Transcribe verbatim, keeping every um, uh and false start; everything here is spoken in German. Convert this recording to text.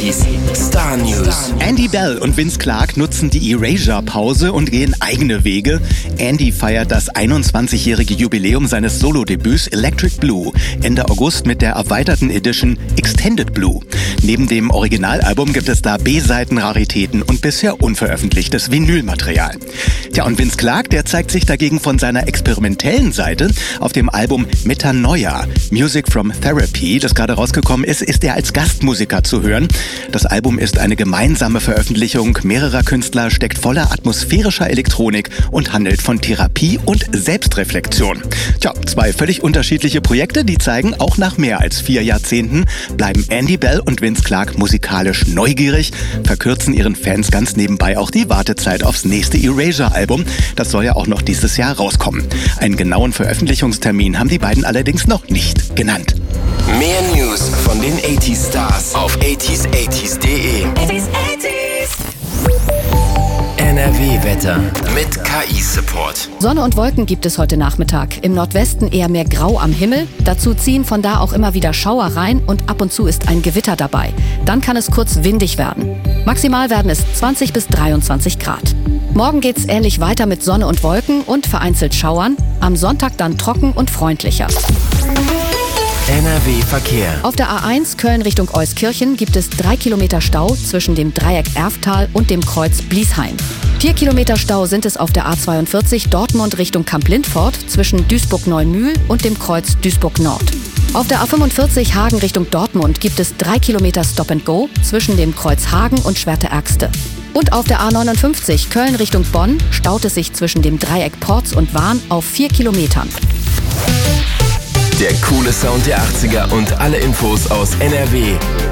achtziger Star News. Andy Bell und Vince Clarke nutzen die Erasure-Pause und gehen eigene Wege. Andy feiert das einundzwanzigjährige Jubiläum seines Solo-Debüts Electric Blue Ende August mit der erweiterten Edition Extended Blue. Neben dem Originalalbum gibt es da B-Seiten, Raritäten und bisher unveröffentlichtes Vinylmaterial. Tja, und Vince Clarke, der zeigt sich dagegen von seiner experimentellen Seite. Auf dem Album Metanoia, Music from Therapy, das gerade rausgekommen ist, ist er als Gastmusiker zu hören. Das Album ist eine gemeinsame Veröffentlichung mehrerer Künstler, steckt voller atmosphärischer Elektronik und handelt von Therapie und Selbstreflexion. Tja, zwei völlig unterschiedliche Projekte, die zeigen, auch nach mehr als vier Jahrzehnten bleiben Andy Bell und Vince Clarke musikalisch neugierig, verkürzen ihren Fans ganz nebenbei auch die Wartezeit aufs nächste Erasure-Album. Das soll ja auch noch dieses Jahr rauskommen. Einen genauen Veröffentlichungstermin haben die beiden allerdings noch nicht genannt. Mehr News von den achtziger Stars auf achtziger achtziger punkt de. N R W-Wetter mit K I-Support. Sonne und Wolken gibt es heute Nachmittag. Im Nordwesten eher mehr Grau am Himmel. Dazu ziehen von da auch immer wieder Schauer rein und ab und zu ist ein Gewitter dabei. Dann kann es kurz windig werden. Maximal werden es zwanzig bis dreiundzwanzig Grad. Morgen geht's ähnlich weiter mit Sonne und Wolken und vereinzelt Schauern. Am Sonntag dann trocken und freundlicher. N R W-Verkehr. Auf der A eins Köln Richtung Euskirchen gibt es drei Kilometer Stau zwischen dem Dreieck Erftal und dem Kreuz Bliesheim. Vier Kilometer Stau sind es auf der A zweiundvierzig Dortmund Richtung Kamp-Lindfort zwischen Duisburg-Neumühl und dem Kreuz Duisburg-Nord. Auf der A fünfundvierzig Hagen Richtung Dortmund gibt es drei Kilometer Stop and Go zwischen dem Kreuz Hagen und Schwerte-Ergste. Und auf der A neunundfünfzig Köln Richtung Bonn staut es sich zwischen dem Dreieck Porz und Wahn auf vier Kilometern. Der coole Sound der achtziger und alle Infos aus N R W